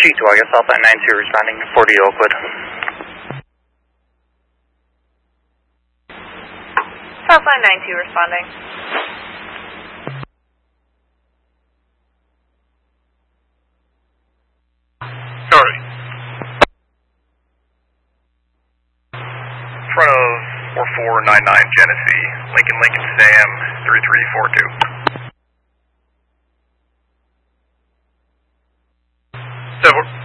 G2, I guess Southline 92 responding, 40 Oakwood. Southline 92 responding. Sorry. In front of 4499 Genesee, Lincoln Sam 3342. 7